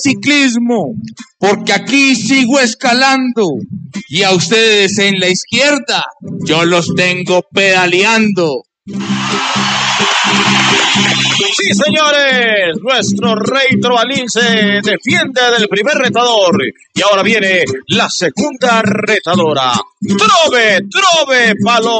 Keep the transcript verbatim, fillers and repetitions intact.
ciclismo, porque aquí sigo escalando y a ustedes en la izquierda yo los tengo pedaleando. Sí, señores, nuestro rey Trovalín se defiende del primer retador y ahora viene la segunda retadora. Trove, trove, palo.